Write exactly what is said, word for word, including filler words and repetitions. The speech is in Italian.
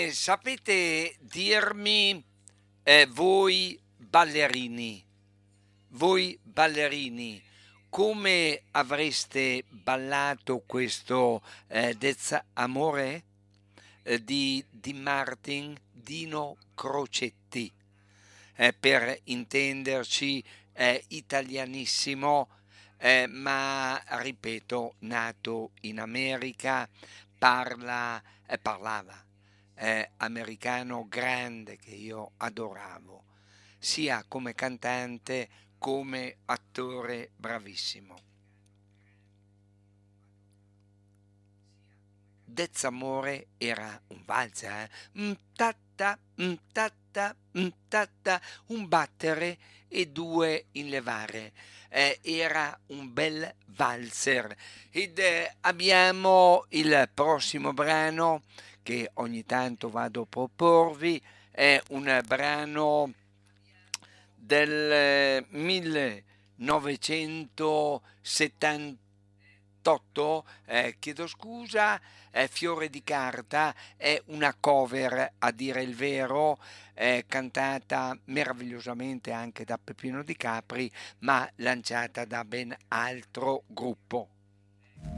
Eh, sapete dirmi, eh, voi ballerini, voi ballerini, come avreste ballato questo eh, Dezza Amore eh, di, di Martin Dino Crocetti? Eh, per intenderci, è italianissimo, eh, ma ripeto, nato in America, parla, eh, parlava eh, americano grande che io adoravo, sia come cantante come attore bravissimo. Dezzamore era un valzer, eh? Mm, tatta, mm, tatta, mm, tatta, un battere e due in levare. Eh, era un bel valzer. Ed eh, abbiamo il prossimo brano che ogni tanto vado a proporvi, è un brano del eh, millenovecentosettantotto, eh, chiedo scusa, eh, Fiore di carta è una cover, a dire il vero, eh, cantata meravigliosamente anche da Peppino Di Capri, ma lanciata da ben altro gruppo.